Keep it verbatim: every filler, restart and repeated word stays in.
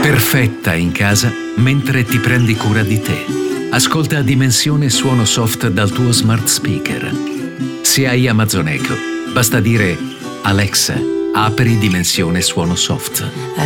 Perfetta in casa mentre ti prendi cura di te. Ascolta Dimensione Suono Soft dal tuo smart speaker. Se hai Amazon Echo, basta dire Alexa, apri Dimensione Suono Soft.